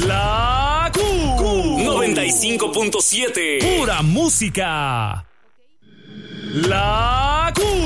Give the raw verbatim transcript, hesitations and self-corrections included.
La Q. noventa y cinco punto siete. Pura música. La Q.